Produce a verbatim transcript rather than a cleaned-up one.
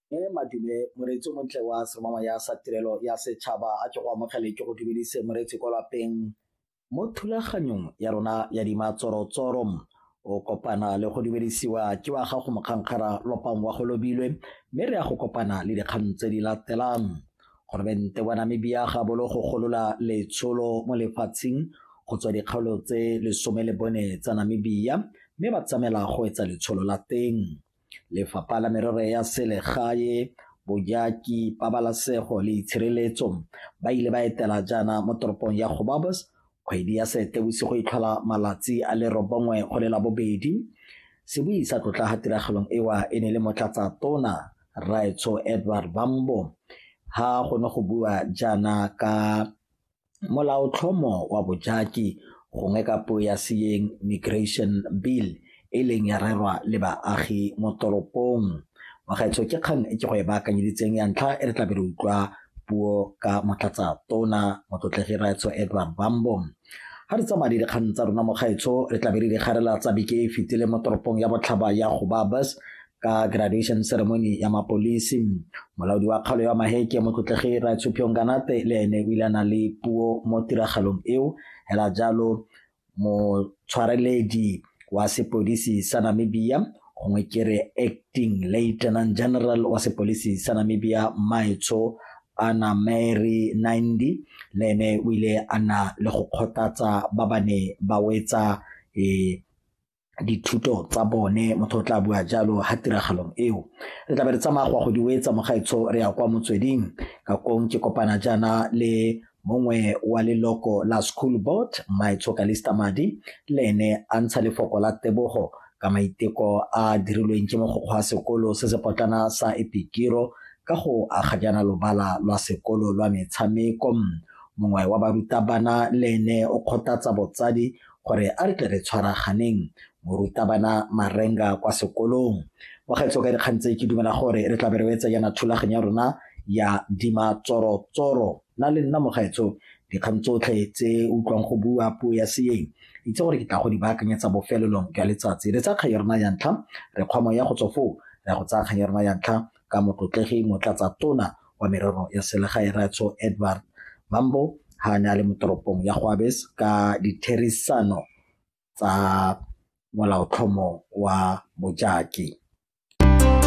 e madume moreetsi montle wa seromama ya sa tirelo ya setšhaba a ke go amogele ke go dumedise moreetsi ko lapeng mo thulaganyong ya rona ya dimatsorotsoro o kopana le go dumedisiwa ke wa gago mokgankgara lopang wa go lobilwe mme re ya go kopana le dikgang tse di latelang gorobente wa namibia ga bolo go golola letsholo mo lefatsheng go tswa dikgaolo tse lesome le bone tsa namibia mme ba tsamela go etsa letsholo la teng. Lefapha la merero ya selegae bojaki pabalesego le itshireletso ba ile ba etela jaana mo toropong ya Gobabis kgwedi ya Seetebosigo e tlhola malatsi a le robongwe go le la bobedi. Se bui sa tlotla ga tiragalong ewa e ne le motlatsa tona Raitso Edward Bambo ha go ne go bua jaana ka molaotlhomo wa bojaki gongwe ka puo ya seeng migration bill e leng ya rerwa le baagi mo toropong. Magaetso ke kgang e ke go e baakanyeditseng ya ntlha e re tla be re utlwa puo ka motlatsa tona motlotlegi Raitso Edward Bambo. Ga re tsamaya le dikgang tsa rona mogaetso re tla be re di garela tsa beke e fetile mo toropong ya botlhaba ya Gobabis ka graduation ceremony ya mapolisi. Molaodi wa kgaolo ya maheke motlotlegi Raitso Phionganate le ene o ile a na le puo mo tiragalong eo hela jalo mo tshwareledi wa sepodisi sa Namibia gongwe kere acting lieutenant general wa sepodisi sa Namibia Maitso Ana Mary Nandi le ene o ile ana le go kgothatsa ba bane ba wetsa e dithuto tsa bone motho tla bua jalo ha tiragalong eo re tla be re tsamaya go go di wetsa mogaetso re ya kwa motsweding ka kong ke kopana jana le mongwe wa leloko la school board Maitso Kalista Madi le ene a ntsha lefoko la tebogo ka maiteko a dirilweng ke mogokgo wa sekolo se se potlana sa Epikiro ka go aga jana lobala lwa sekolo lwa metshameko. Mongwe wa barutabana le ene o kgothatsa botsadi gore a re tle re tshwaraganeng morutabana Marenga kwa sekolong. Mogaetso ka dikgang tse ke dumela gore re tla be re wetsa yana thulaganyo ya rona ya dimatsorotsoro na le nna mogaetso dikgang tsotlhe tse utlwang go bua puo ya seeng itse gore ke tla go di baakanyetsa bofelelong ka letsatsi re tsa kgang ya rona ya ntlha re kgwamo ya go tsofo re go tsa kgang ya rona ya ntlha ka motlotlegi motlatsa tona wa merero ya selegae Raitso Edward Bambo ha ne a le mo toropong ya Gobabis ka ditherisano tsa molaotlhomo wa bojaki.